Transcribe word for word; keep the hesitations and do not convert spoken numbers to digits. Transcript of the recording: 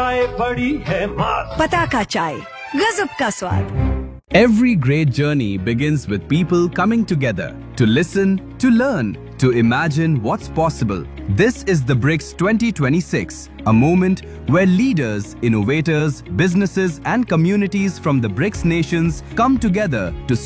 चाय बड़ी है मस्त। पताका चाय, गजब का स्वाद। Every great journey begins with people coming together to listen, to learn, to imagine what's possible. This is the BRICS twenty twenty-six, a moment where leaders, innovators, businesses and communities from the BRICS nations come together to